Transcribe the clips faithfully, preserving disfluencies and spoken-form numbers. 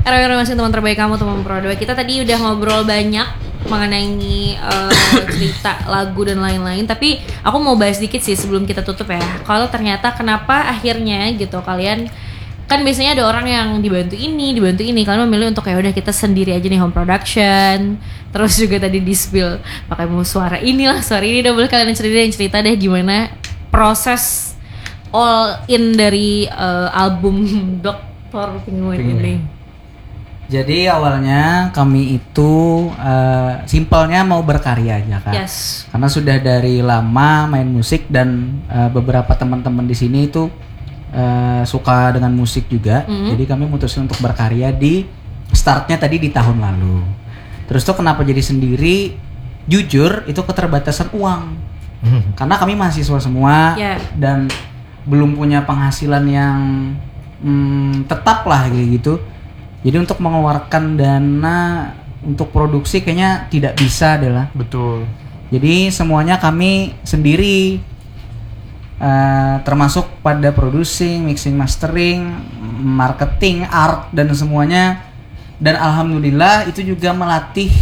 Masih teman terbaik kamu, teman Pro dua. Kita tadi udah ngobrol banyak mengenai uh, cerita lagu dan lain-lain. Tapi aku mau bahas dikit sih sebelum kita tutup ya. Kalau ternyata kenapa akhirnya gitu kalian, kan biasanya ada orang yang dibantu ini, dibantu ini. Kalian memilih untuk ya udah kita sendiri aja nih, home production. Terus juga tadi di spill pakai mau suara inilah, suara ini. Udah boleh kalian cerita cerita deh gimana proses all in dari uh, album Doktor Penguin ini. Jadi awalnya kami itu uh, simpelnya mau berkarya aja kan. Yes. Karena sudah dari lama main musik dan uh, beberapa teman-teman di sini itu uh, suka dengan musik juga. Mm-hmm. Jadi kami memutuskan untuk berkarya di startnya tadi di tahun lalu. Terus tuh kenapa jadi sendiri? Jujur itu keterbatasan uang. Mm-hmm. Karena kami mahasiswa semua yeah. dan belum punya penghasilan yang hmm, tetap lah gitu. Jadi untuk mengeluarkan dana untuk produksi kayaknya tidak bisa adalah. Betul. Jadi semuanya kami sendiri, uh, termasuk pada producing, mixing, mastering, marketing, art dan semuanya. Dan alhamdulillah itu juga melatih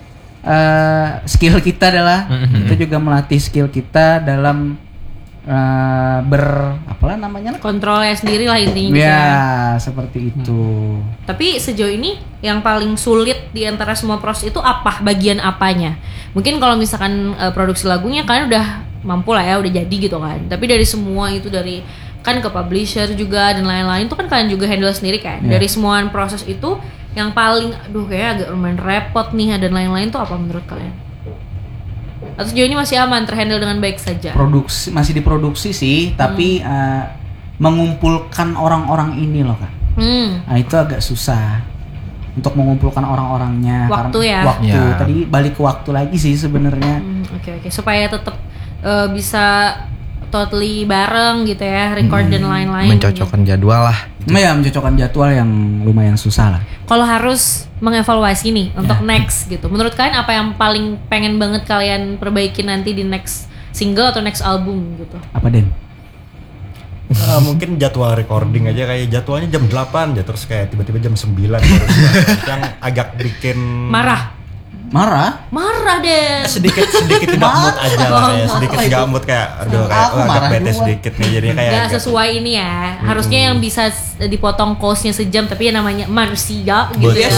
uh, skill kita adalah. Mm-hmm. Itu juga melatih skill kita dalam Uh, ber apalah namanya kontrolnya sendiri lah intinya ya, gitu ya seperti itu. Hmm. Tapi sejauh ini yang paling sulit di antara semua proses itu apa, bagian apanya? Mungkin kalau misalkan uh, produksi lagunya kalian udah mampu lah ya, udah jadi gitu kan. Tapi dari semua itu, dari kan ke publisher juga dan lain-lain itu kan kalian juga handle sendiri kan. Yeah. Dari semua proses itu yang paling aduh kayak agak lumayan repot nih dan lain-lain tuh apa menurut kalian? Atau sejauh ini masih aman, terhandle dengan baik saja? Produksi masih diproduksi sih, tapi hmm. uh, mengumpulkan orang-orang ini loh Kak. Hmm. Nah itu agak susah untuk mengumpulkan orang-orangnya. Waktu ya. Waktu. Ya. Tadi balik ke waktu lagi sih sebenarnya. Hmm, oke okay, oke. Okay. Supaya tetap uh, bisa totally bareng gitu ya, record hmm. dan lain-lain. Mencocokkan gitu. Jadwal lah. Gitu. Ya, mencocokkan jadwal yang lumayan susah lah. Kalau harus mengevaluasi nih untuk ya. Next gitu, menurut kalian apa yang paling pengen banget kalian perbaiki nanti di next single atau next album gitu? Apa Den? Uh, mungkin jadwal recording aja, kayak jadwalnya jam delapan ya terus kayak tiba-tiba jam sembilan yang agak bikin marah. Marah? Marah deh. Sedikit sedikit tidak mood aja lah, kayak sedikit nggak mood kayak aduh kayak oh, agak bete sedikit nih jadinya kayak nggak sesuai ini ya. Hmm. Harusnya yang bisa dipotong cost-nya sejam tapi yang namanya manusia gitu ya.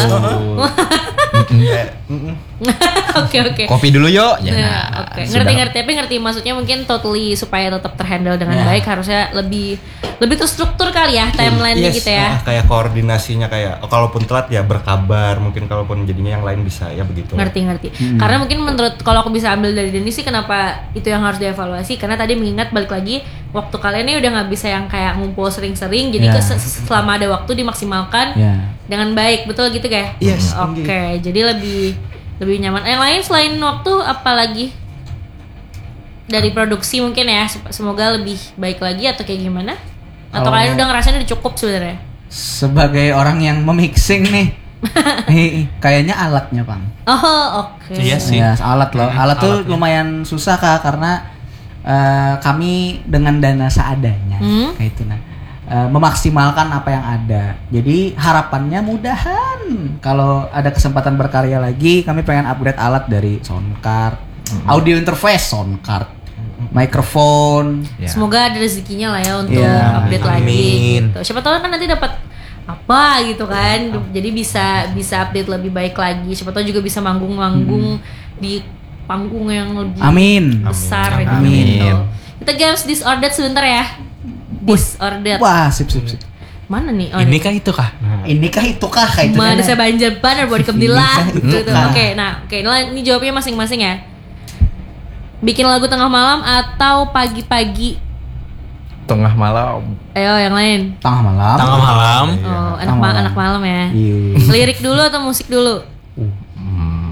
Oke oke. Kopi dulu yuk. Ya. Nah, oke. Okay. Ngerti-ngerti tapi ngerti maksudnya mungkin totally supaya tetap terhandle dengan yeah. baik harusnya lebih lebih terstruktur kali ya timeline-nya yes, gitu ya. Uh, kayak koordinasinya kayak oh, kalaupun telat ya berkabar, mungkin kalaupun jadinya yang lain bisa ya begitu. Ngerti-ngerti. Hmm. Karena mungkin menurut kalau aku bisa ambil dari Denny sih kenapa itu yang harus dievaluasi karena tadi mengingat balik lagi waktu kalian ini udah nggak bisa yang kayak ngumpul sering-sering jadi yeah. ke, selama ada waktu dimaksimalkan yeah. dengan baik, betul gitu kayak. Yes. Oke, okay. Jadi lebih lebih nyaman. Yang lain selain waktu apa lagi? Dari produksi mungkin ya, semoga lebih baik lagi atau kayak gimana? Atau oh. kalian udah ngerasain udah cukup sebenarnya? Sebagai orang yang memixing nih, nih kayaknya alatnya Bang. Oh oke. Okay. Iya sih. Ya, alat loh. Alat tuh alatnya lumayan susah Kak karena uh, kami dengan dana seadanya hmm? kayak itu nah. Uh, memaksimalkan apa yang ada. Jadi harapannya mudahan kalau ada kesempatan berkarya lagi, kami pengen upgrade alat dari sound card, mm-hmm. audio interface sound card, mikrofon. Yeah. Semoga ada rezekinya lah ya untuk yeah. update Amin. lagi. Gitu. Siapa tahu kan nanti dapat apa gitu kan. Jadi bisa bisa update lebih baik lagi. Siapa tahu juga bisa manggung-manggung hmm. di panggung yang lebih Amin. besar Amin. gitu. Kita games disordered sebentar ya. Disordered. Wah, sip sip sip. Mana nih? Oh, ini kah itu kah? Nah. Ini kah itu kah kayak itu. Mana saya banjir banner buat kebetulan gitu. Oke, nah, oke, okay. Ini jawabnya masing-masing ya. Bikin lagu tengah malam atau pagi-pagi? Tengah malam. Ayo yang lain. Tengah malam. Tengah malam. Oh, anak malam. anak malam ya. Iya. Lirik dulu atau musik dulu? Hmm.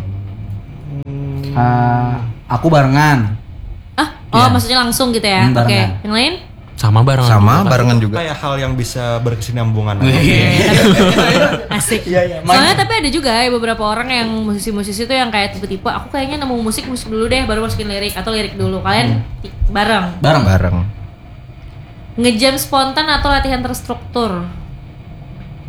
Uh, aku barengan. Ah, oh ya. Maksudnya langsung gitu ya. Hmm, oke, okay. Yang lain? Sama barengan. Sama barengan juga. Kayak hal yang bisa berkesinambungan. Asik. Ya, ya. Soalnya tapi ada juga ya beberapa orang yang musisi-musisi itu yang kayak tipe-tipe aku kayaknya nemu musik musik dulu deh baru masukin lirik atau lirik dulu. Kalian hmm. bareng? Bareng bareng. Ngejam spontan atau latihan terstruktur?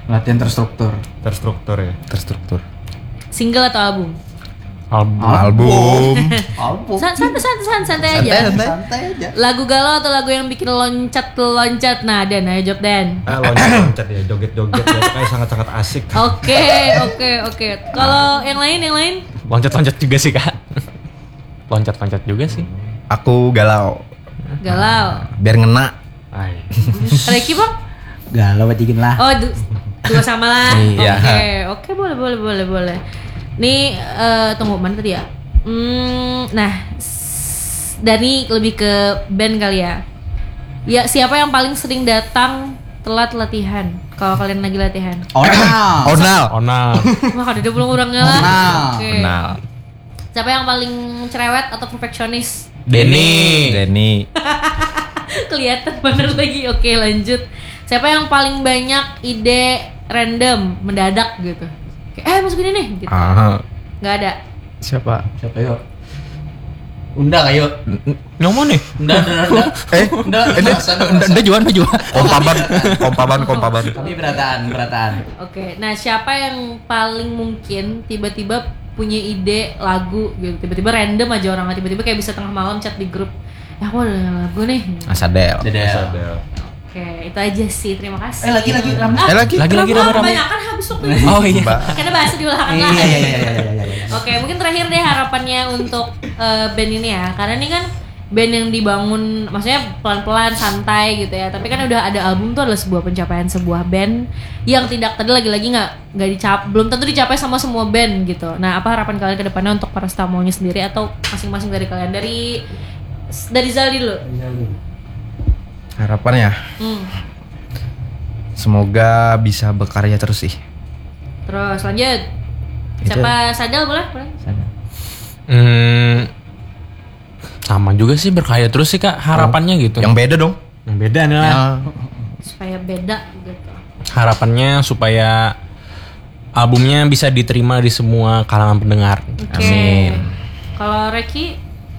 Latihan terstruktur. Terstruktur ya. Terstruktur. Single atau album? Album. Album. Album. Album. San- Santai santai santai santai aja. Santai. Santai aja. Lagu galau atau lagu yang bikin loncat loncat? Nah, Dan, ayo jawab Dan. Ah, loncat-loncat ya, joget-joget ya, kayak sangat-sangat asik. Oke, oke, oke. Kalau yang lain, yang lain? Loncat-loncat juga sih kak. Loncat-loncat juga sih. Aku galau. Galau. Biar ngena. Ay. Reki bang? Galau aja lah. Oh, du- dua sama lah. Iya. Oke, oke, boleh, boleh, boleh, boleh. Nih, eh, tunggu mana tadi ya? Hmm, nah, s- Dani lebih ke band kali ya. Ya, siapa yang paling sering datang telat latihan? Kalau kalian lagi latihan. Onal. Onal. Onal. Wah, ada belum orangnya lah. Onal. Oke. Onal. Siapa yang paling cerewet atau perfeksionis? Denny. Denny. Kelihatan bener lagi. Oke, lanjut. Siapa yang paling banyak ide random mendadak gitu? Kayak, eh masuk ini nih gitu. Ah. Nggak ada. Siapa? Siapa yuk? Unda kayo. Ngomong nih. Unda, unda, unda. Eh, Unda, Unda, Unda, Unda jualan, Unda jualan. Kompaban, kompaban, kompaban. Kami berataan, berataan. Oke, nah siapa yang paling mungkin tiba-tiba punya ide lagu gitu? Tiba-tiba random aja orang, tiba-tiba kayak bisa tengah malam chat di grup. Ya aku ada lagu nih. Asadel. Dedel. Sadel. Oke, itu aja sih. Terima kasih. Eh lagi lagi rame. Ah, Eh, lagi, lagi, lagi, kenapa? rame-rame. Kebanyakan habis waktu Oh iya. Karena bahasa diulang Iya lagi. iya iya iya iya iya. Oke, mungkin terakhir deh harapannya untuk eh, band ini ya. Karena ini kan band yang dibangun, maksudnya pelan-pelan, santai gitu ya. Tapi kan udah ada album tuh adalah sebuah pencapaian sebuah band yang tidak tadi lagi-lagi nggak nggak dicap, belum tentu dicapai sama semua band gitu. Nah, apa harapan kalian ke depannya untuk para stamonya sendiri atau masing-masing dari kalian? Dari dari Zaldi dulu. Harapannya Hmm. semoga bisa berkarya terus sih. Terus lanjut. Siapa Sadel boleh? Boleh. Hmm, sama juga sih berkarya terus sih kak harapannya gitu. Yang beda dong. Yang beda nih lah. Ya. Supaya beda gitu. Harapannya supaya albumnya bisa diterima di semua kalangan pendengar. Oke. Amin. Kalau Reki,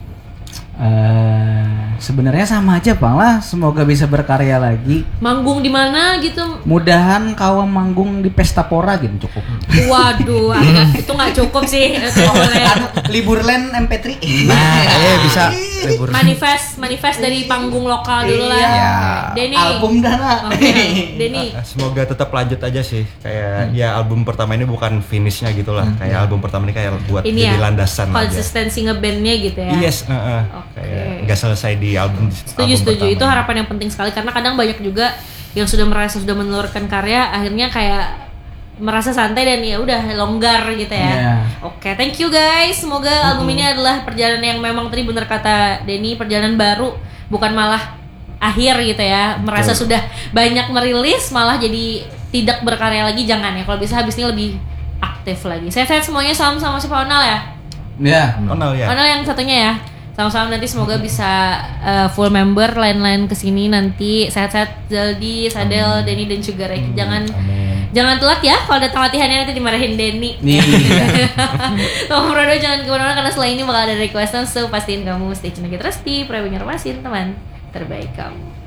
Eh, sebenarnya sama aja Bang lah, semoga bisa berkarya lagi. manggung di mana gitu? Mudahan kau manggung di Pesta Pora gitu cukup. Waduh, agak itu nggak cukup sih. Itu boleh. Liburland M P tiga. Nah, eh bisa libur. Manifest, manifest dari panggung lokal dulu lah. Iya. Denny. Album dana. Oke, Denny. Ah, Semoga tetap lanjut aja sih. Kayak ya album pertama ini bukan finishnya gitu lah. Kayak album pertama ini kayak buat Ini jadi ya, landasan aja. konsistensi ngebandnya gitu ya. Yes, uh-uh. Oke. Kayak nggak selesai di album. Setuju, album setuju. pertama Itu ini. harapan yang penting sekali karena kadang banyak juga yang sudah merasa sudah menelurkan karya akhirnya kayak merasa santai dan ya udah longgar gitu ya. Iya. Oke, thank you guys. Semoga album ini adalah perjalanan yang memang tadi bener kata Denny, perjalanan baru bukan malah akhir gitu ya. Merasa sudah banyak merilis malah jadi tidak berkarya lagi, jangan ya. Kalau bisa habis ini lebih aktif lagi. Sehat-sehat semuanya, salam sama si Onal ya. Ya. Onal ya. Onal yang satunya ya. Sama-sama nanti semoga bisa uh, full member lain-lain kesini nanti. Sehat-sehat Zaldi, Sadel, Denny dan juga Reki. Jangan jangan telat ya kalau datang latihannya nanti dimarahin Denny. Nih. Tolong Prodo jangan kemana-mana karena setelah ini bakal ada requestan. So pastiin kamu stay tune lagi terus di Prawinger Masin, teman terbaik kamu.